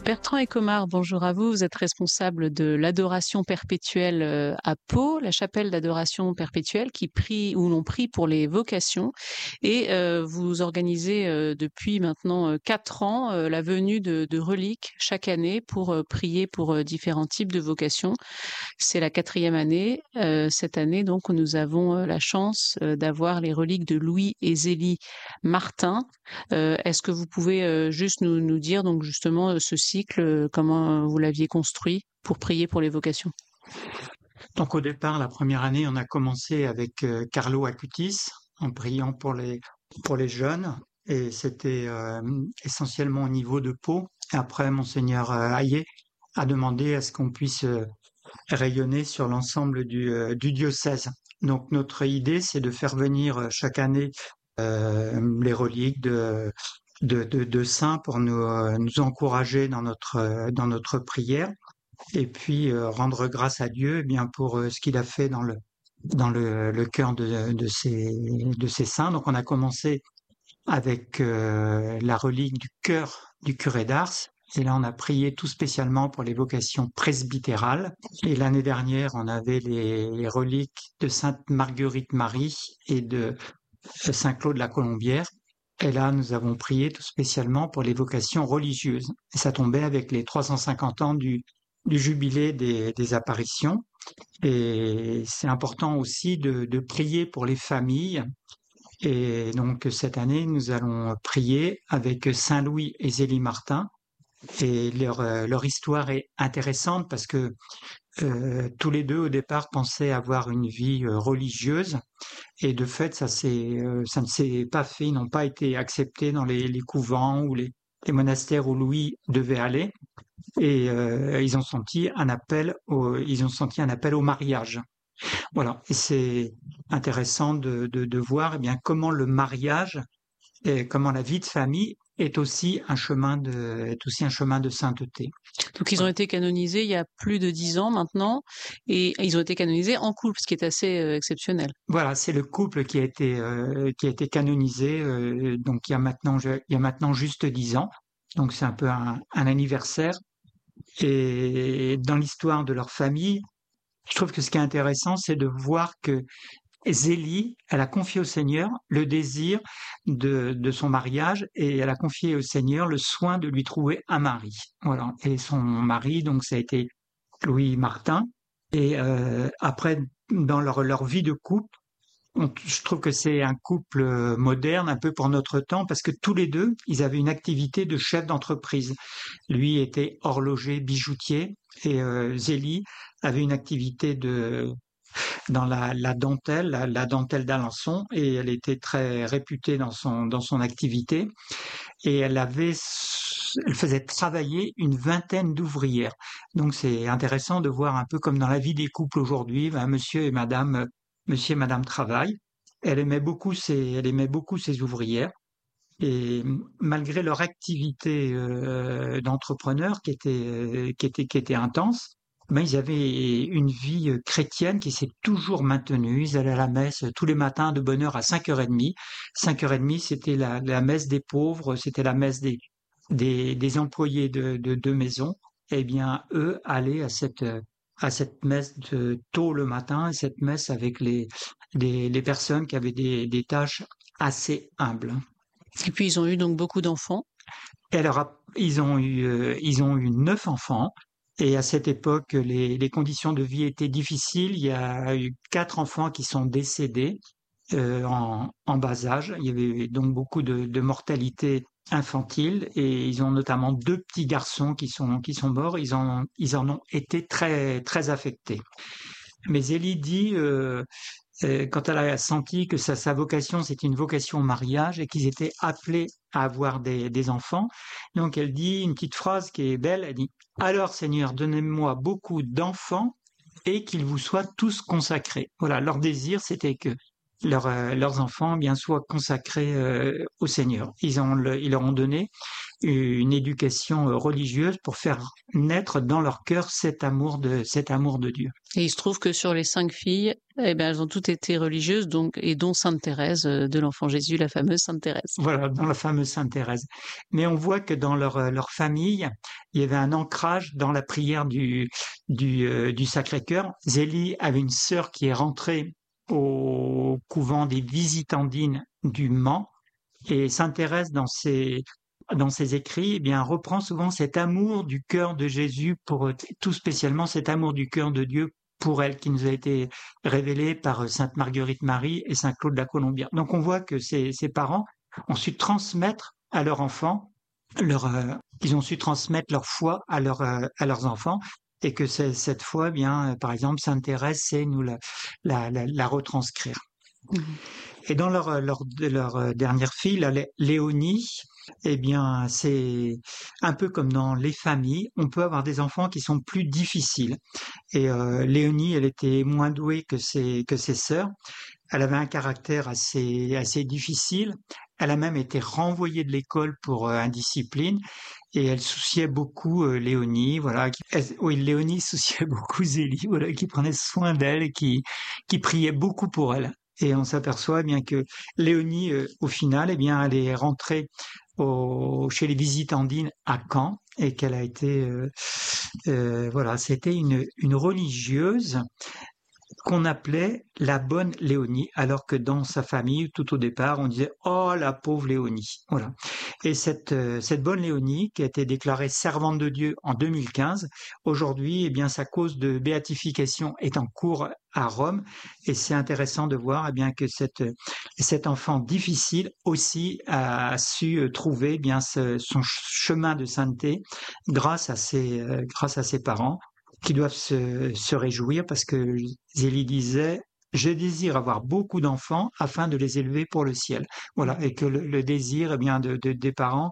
Bertrand Ecomard, bonjour à vous. Vous êtes responsable de l'adoration perpétuelle à Pau, la chapelle d'adoration perpétuelle qui prie, où l'on prie pour les vocations. Et vous organisez depuis maintenant 4 ans la venue de reliques chaque année pour prier pour différents types de vocations. C'est la 4e année. Cette année, donc, nous avons la chance d'avoir les reliques de Louis et Zélie Martin. Est-ce que vous pouvez juste nous dire donc justement ce cycle, comment vous l'aviez construit pour prier pour les vocations? Donc au départ, la première année, on a commencé avec Carlo Acutis en priant pour les jeunes et c'était essentiellement au niveau de Pau. Et après, Monseigneur Hayet a demandé à ce qu'on puisse rayonner sur l'ensemble du diocèse. Donc notre idée, c'est de faire venir chaque année les reliques de saints pour nous encourager dans notre prière et puis rendre grâce à Dieu eh bien pour ce qu'il a fait dans le cœur de ces saints. Donc on a commencé avec la relique du cœur du curé d'Ars. Et là, on a prié tout spécialement pour les vocations presbytérales. Et l'année dernière, on avait les reliques de Sainte Marguerite Marie et de Saint Claude la Colombière. Et là, nous avons prié tout spécialement pour les vocations religieuses. Et ça tombait avec les 350 ans du jubilé des apparitions. Et c'est important aussi de prier pour les familles. Et donc cette année, nous allons prier avec Saint Louis et Zélie Martin. Et leur histoire est intéressante parce que tous les deux au départ pensaient avoir une vie religieuse et de fait ça ne s'est pas fait, ils n'ont pas été acceptés dans les couvents ou les monastères où Louis devait aller et ils ont senti un appel au mariage. Voilà, et c'est intéressant de voir eh bien comment le mariage et comment la vie de famille est aussi un chemin de sainteté. Donc ils ont Voilà. été canonisés il y a plus de 10 ans maintenant et ils ont été canonisés en couple, ce qui est assez exceptionnel. Voilà, c'est le couple qui a été canonisé donc il y a maintenant juste 10 ans. Donc c'est un peu un anniversaire. Et dans l'histoire de leur famille, je trouve que ce qui est intéressant, c'est de voir que Zélie, elle a confié au Seigneur le désir de son mariage et elle a confié au Seigneur le soin de lui trouver un mari. Voilà. Et son mari, donc, ça a été Louis Martin. Et après, dans leur vie de couple, je trouve que c'est un couple moderne, un peu pour notre temps, parce que tous les deux, ils avaient une activité de chef d'entreprise. Lui était horloger, bijoutier, et Zélie avait une activité dans la dentelle, la dentelle d'Alençon, et elle était très réputée dans son activité. Et elle faisait travailler une vingtaine d'ouvrières. Donc c'est intéressant de voir un peu comme dans la vie des couples aujourd'hui, monsieur et madame travaillent. Elle aimait beaucoup ses ouvrières. Et malgré leur activité d'entrepreneur qui était intense, ben, ils avaient une vie chrétienne qui s'est toujours maintenue. Ils allaient à la messe tous les matins de bonne heure à 5h30. 5h30, c'était la messe des pauvres, c'était la messe des employés de maison. Eh bien, eux allaient à cette messe tôt le matin, et cette messe avec les personnes qui avaient des tâches assez humbles. Et puis ils ont eu donc beaucoup d'enfants. Et alors, ils ont eu 9 enfants. Et à cette époque, les conditions de vie étaient difficiles. Il y a eu 4 enfants qui sont décédés en bas âge. Il y avait donc beaucoup de mortalité infantile. Et ils ont notamment 2 petits garçons qui sont morts. Ils en ont été très, très affectés. Mais Zélie dit, quand elle a senti que sa vocation, c'était une vocation au mariage et qu'ils étaient appelés à avoir des enfants. Donc elle dit une petite phrase qui est belle, elle dit « Alors Seigneur, donnez-moi beaucoup d'enfants et qu'ils vous soient tous consacrés ». Voilà, leur désir, c'était que leurs enfants bien soient consacrés au Seigneur. Ils leur ont donné une éducation religieuse pour faire naître dans leur cœur cet amour de Dieu. Et il se trouve que sur les 5 filles, eh ben, elles ont toutes été religieuses, donc, et dont Sainte Thérèse de l'Enfant Jésus, la fameuse Sainte Thérèse. Voilà, dans la fameuse Sainte Thérèse. Mais on voit que dans leur famille, il y avait un ancrage dans la prière du Sacré-Cœur. Zélie avait une sœur qui est rentrée au couvent des Visitandines du Mans, et Sainte Thérèse, dans ses écrits, eh bien, reprend souvent cet amour du cœur de Jésus, tout spécialement cet amour du cœur de Dieu pour elle, qui nous a été révélé par Sainte Marguerite Marie et Saint Claude de la Colombière. Donc on voit que ces parents ont su transmettre à leurs enfants ils ont su transmettre leur foi à leurs enfants, et que cette foi, bien, par exemple, Sainte Thérèse sait nous la retranscrire. Mmh. Et dans leur dernière fille, Léonie, eh bien, c'est un peu comme dans les familles, on peut avoir des enfants qui sont plus difficiles. Et Léonie, elle était moins douée que ses sœurs. Elle avait un caractère assez difficile. Elle a même été renvoyée de l'école pour indiscipline, et elle souciait beaucoup Léonie, voilà. Léonie souciait beaucoup Zélie, voilà, qui prenait soin d'elle et qui priait beaucoup pour elle. Et on s'aperçoit bien que Léonie, au final, eh bien, elle est rentrée chez les Visitandines à Caen, et qu'elle a été, voilà, c'était une religieuse qu'on appelait la bonne Léonie, alors que dans sa famille, tout au départ, on disait « Oh, la pauvre Léonie ». Voilà. Et cette bonne Léonie, qui a été déclarée servante de Dieu en 2015, aujourd'hui, eh bien, sa cause de béatification est en cours à Rome, et c'est intéressant de voir, eh bien, que cet enfant difficile aussi a su trouver, eh bien, son chemin de sainteté grâce à ses parents, qui doivent se réjouir, parce que Zélie disait « Je désire avoir beaucoup d'enfants afin de les élever pour le ciel ». Voilà, et que le désir, eh bien, des parents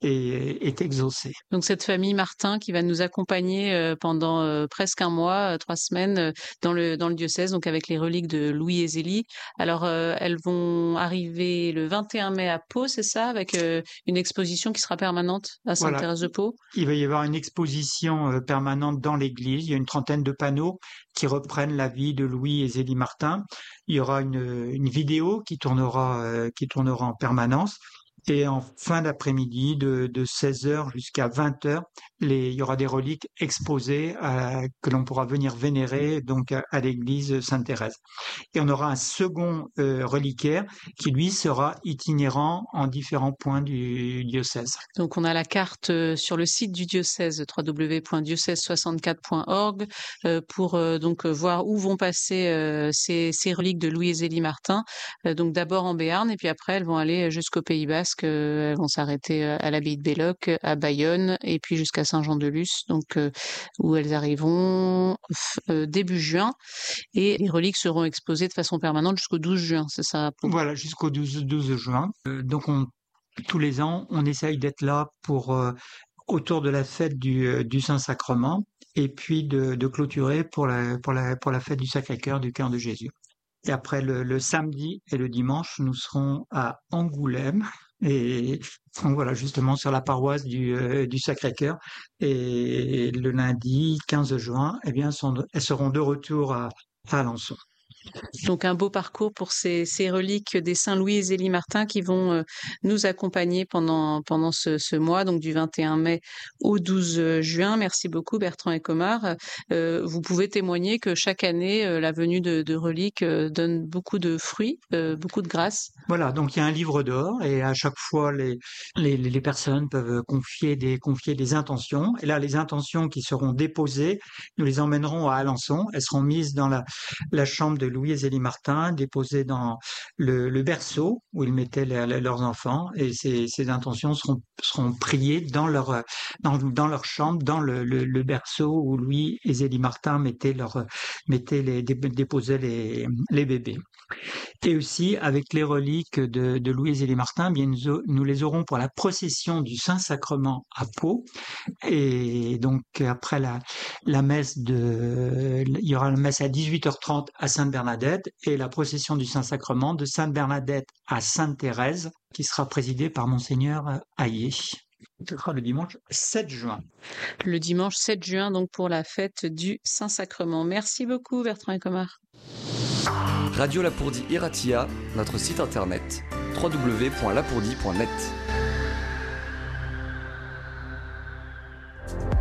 est exaucé. Donc cette famille Martin qui va nous accompagner pendant presque un mois, 3 semaines dans le diocèse, donc avec les reliques de Louis et Zélie. Alors elles vont arriver le 21 mai à Pau, c'est ça, avec une exposition qui sera permanente à Sainte-Thérèse de Pau. Il va y avoir une exposition permanente dans l'église. Il y a une 30aine de panneaux qui reprennent la vie de Louis et Zélie Martin. Il y aura une vidéo qui tournera en permanence. Et en fin d'après-midi, de 16h jusqu'à 20h, il y aura des reliques exposées que l'on pourra venir vénérer donc à l'église Sainte-Thérèse. Et on aura un second reliquaire qui, lui, sera itinérant en différents points du diocèse. Donc on a la carte sur le site du diocèse, www.diocèse64.org, pour donc voir où vont passer ces reliques de Louis et Zélie Martin. Donc d'abord en Béarn, et puis après elles vont aller jusqu'au Pays Basque. Elles vont s'arrêter à l'abbaye de Belloc, à Bayonne, et puis jusqu'à Saint-Jean-de-Luz, donc où elles arriveront début juin. Et les reliques seront exposées de façon permanente jusqu'au 12 juin, c'est ça? Voilà, jusqu'au 12 juin. Donc tous les ans, on essaye d'être là autour de la fête du Saint-Sacrement, et puis de clôturer pour la fête du Sacré-Cœur du Cœur de Jésus. Et après le samedi et le dimanche, nous serons à Angoulême, et donc voilà, justement sur la paroisse du Sacré-Cœur. Et le lundi 15 juin, eh bien, elles seront de retour à Alençon. Donc un beau parcours pour ces reliques des Saint Louis et Zélie Martin qui vont nous accompagner pendant ce mois, donc du 21 mai au 12 juin. Merci beaucoup Bertrand Ecomard. Vous pouvez témoigner que chaque année, la venue de reliques donne beaucoup de fruits, beaucoup de grâce. Voilà, donc il y a un livre d'or, et à chaque fois les personnes peuvent confier des intentions. Et là, les intentions qui seront déposées, nous les emmènerons à Alençon. Elles seront mises dans la chambre de Louis et Zélie Martin, déposées dans le berceau où ils mettaient leurs enfants, et ces intentions seront priées dans leur chambre, dans le berceau où Louis et Zélie Martin déposaient les bébés. Et aussi, avec les reliques de Louis et Zélie Martin, bien nous les aurons pour la procession du Saint-Sacrement à Pau. Et donc après la messe il y aura la messe à 18h30 à Sainte-Bernadette, et la procession du Saint-Sacrement de Sainte-Bernadette à Sainte-Thérèse, qui sera présidée par Monseigneur Hayet. Ce sera le dimanche 7 juin. Le dimanche 7 juin, donc pour la fête du Saint-Sacrement. Merci beaucoup Bertrand Ecomard. Radio Lapourdie Iratia, notre site internet www.lapourdie.net.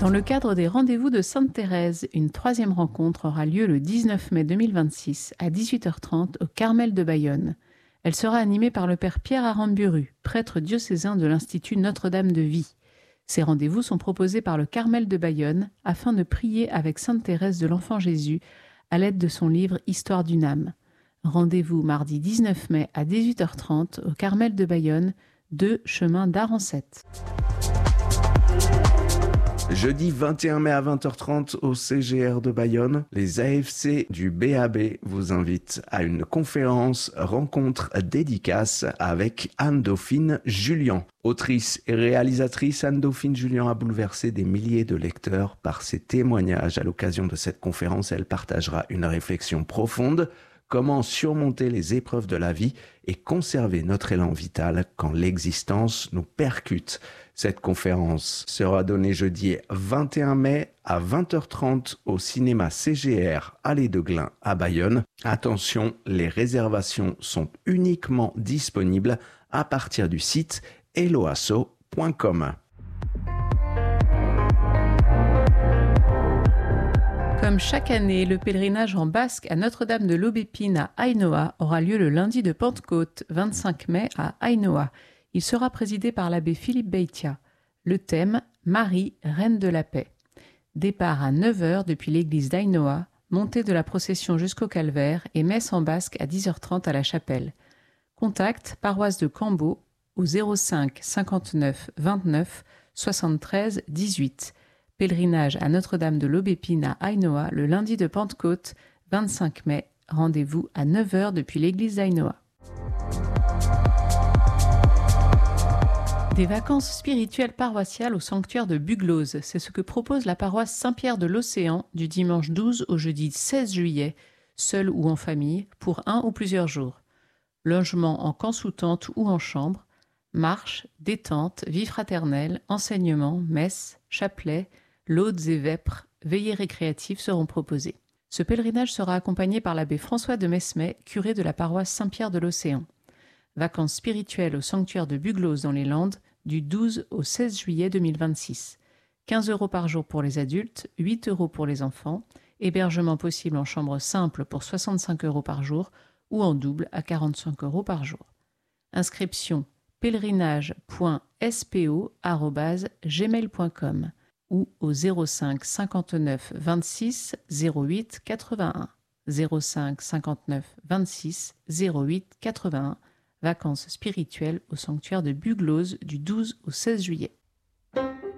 Dans le cadre des rendez-vous de Sainte-Thérèse, une 3e rencontre aura lieu le 19 mai 2026 à 18h30 au Carmel de Bayonne. Elle sera animée par le père Pierre Aramburu, prêtre diocésain de l'Institut Notre-Dame de Vie. Ces rendez-vous sont proposés par le Carmel de Bayonne afin de prier avec Sainte Thérèse de l'Enfant Jésus à l'aide de son livre Histoire d'une âme. Rendez-vous mardi 19 mai à 18h30 au Carmel de Bayonne, 2 chemin d'Arancette. Jeudi 21 mai à 20h30 au CGR de Bayonne, les AFC du BAB vous invitent à une conférence rencontre dédicace avec Anne-Dauphine Julien. Autrice et réalisatrice, Anne-Dauphine Julien a bouleversé des milliers de lecteurs par ses témoignages. À l'occasion de cette conférence, elle partagera une réflexion profonde. Comment surmonter les épreuves de la vie et conserver notre élan vital quand l'existence nous percute. Cette conférence sera donnée jeudi 21 mai à 20h30 au cinéma CGR Allée de Glun à Bayonne. Attention, les réservations sont uniquement disponibles à partir du site eloasso.com. Comme chaque année, le pèlerinage en basque à Notre-Dame de l'Aubépine à Ainhoa aura lieu le lundi de Pentecôte, 25 mai à Ainhoa. Il sera présidé par l'abbé Philippe Beitia. Le thème « Marie, Reine de la Paix ». Départ à 9h depuis l'église d'Ainhoa, montée de la procession jusqu'au calvaire et messe en basque à 10h30 à la chapelle. Contact paroisse de Cambo au 05 59 29 73 18. Pèlerinage à Notre-Dame de l'Aubépine à Ainhoa le lundi de Pentecôte, 25 mai. Rendez-vous à 9h depuis l'église d'Ainhoa. Des vacances spirituelles paroissiales au sanctuaire de Buglose, c'est ce que propose la paroisse Saint-Pierre de l'Océan du dimanche 12 au jeudi 16 juillet, seul ou en famille, pour 1 ou plusieurs jours. Logement en camp sous tente ou en chambre, marche, détente, vie fraternelle, enseignement, messe, chapelet, laudes et vêpres, veillées récréatives seront proposées. Ce pèlerinage sera accompagné par l'abbé François de Mesmet, curé de la paroisse Saint-Pierre de l'Océan. Vacances spirituelles au sanctuaire de Buglose dans les Landes du 12 au 16 juillet 2026. 15 € par jour pour les adultes, 8 € pour les enfants. Hébergement possible en chambre simple pour 65 € par jour ou en double à 45 € par jour. Inscription pèlerinage.spo@gmail.com ou au 05 59 26 08 81. 05 59 26 08 81. Vacances spirituelles au sanctuaire de Buglose du 12 au 16 juillet.